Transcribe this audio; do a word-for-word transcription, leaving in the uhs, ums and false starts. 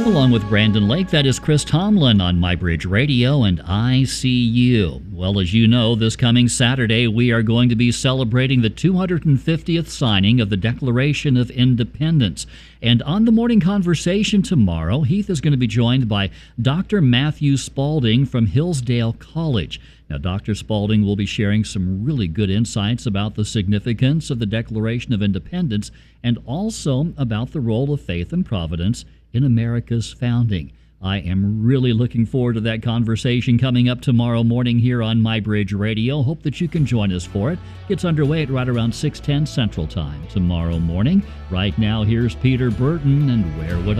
Along with Brandon Lake, that is Chris Tomlin on MyBridge Radio and I C U. Well, as you know, this coming Saturday we are going to be celebrating the two hundred fiftieth signing of the Declaration of Independence. And on the Morning Conversation tomorrow, Heath is going to be joined by Doctor Matthew Spalding from Hillsdale College. Now, Doctor Spalding will be sharing some really good insights about the significance of the Declaration of Independence and also about the role of faith and providence in America's founding. I am really looking forward to that conversation coming up tomorrow morning here on MyBridge Radio. Hope that you can join us for it. Gets underway at right around six ten Central Time tomorrow morning. Right now, here's Peter Burton and Where Would